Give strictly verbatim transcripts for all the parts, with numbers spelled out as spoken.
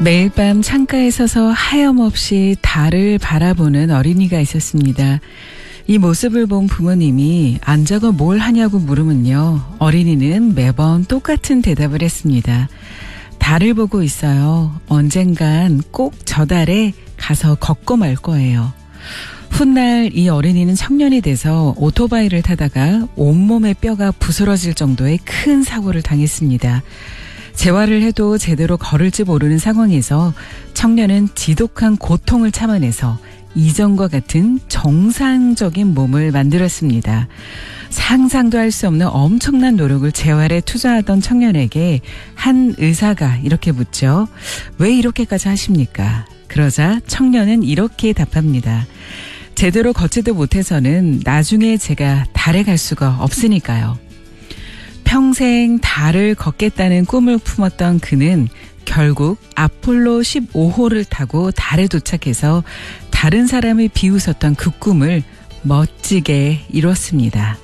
매일 밤 창가에 서서 하염없이 달을 바라보는 어린이가 있었습니다. 이 모습을 본 부모님이 안 저거 뭘 하냐고 물으면요. 어린이는 매번 똑같은 대답을 했습니다. 달을 보고 있어요. 언젠간 꼭 저 달에 가서 걷고 말 거예요. 훗날 이 어린이는 청년이 돼서 오토바이를 타다가 온몸의 뼈가 부스러질 정도의 큰 사고를 당했습니다. 재활을 해도 제대로 걸을지 모르는 상황에서 청년은 지독한 고통을 참아내서 이전과 같은 정상적인 몸을 만들었습니다. 상상도 할 수 없는 엄청난 노력을 재활에 투자하던 청년에게 한 의사가 이렇게 묻죠. 왜 이렇게까지 하십니까? 그러자 청년은 이렇게 답합니다. 제대로 걷지도 못해서는 나중에 제가 달에 갈 수가 없으니까요. 평생 달을 걷겠다는 꿈을 품었던 그는 결국 아폴로 십오 호를 타고 달에 도착해서 다른 사람을 비웃었던 그 꿈을 멋지게 이뤘습니다.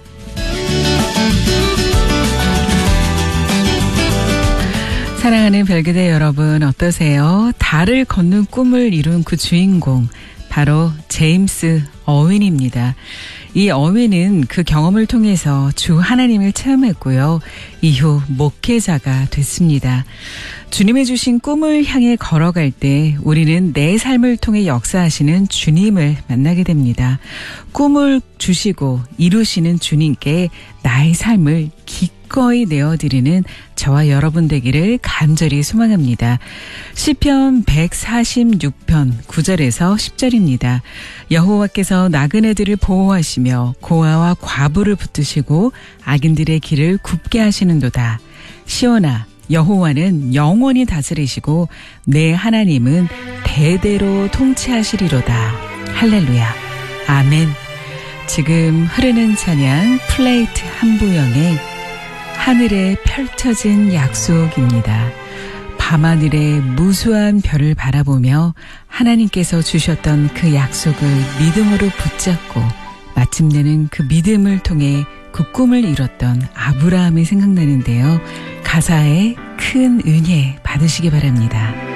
사랑하는 별그대 여러분 어떠세요? 달을 걷는 꿈을 이룬 그 주인공 바로 제임스 어윈입니다. 이 어윈은 그 경험을 통해서 주 하나님을 체험했고요. 이후 목회자가 됐습니다. 주님이 주신 꿈을 향해 걸어갈 때 우리는 내 삶을 통해 역사하시는 주님을 만나게 됩니다. 꿈을 주시고 이루시는 주님께 나의 삶을 기꺼이 내어드리는 저와 여러분 되기를 간절히 소망합니다. 시편 백사십육 편 구 절에서 십 절입니다. 여호와께서 나그네들을 보호하시며 고아와 과부를 붙드시고 악인들의 길을 굽게 하시는도다. 시온아 여호와는 영원히 다스리시고 내 하나님은 대대로 통치하시리로다. 할렐루야. 아멘. 지금 흐르는 찬양 플레이트 한부영의 하늘에 펼쳐진 약속입니다. 밤하늘의 무수한 별을 바라보며 하나님께서 주셨던 그 약속을 믿음으로 붙잡고 마침내는 그 믿음을 통해 그 꿈을 이뤘던 아브라함이 생각나는데요. 가사에 큰 은혜 받으시기 바랍니다.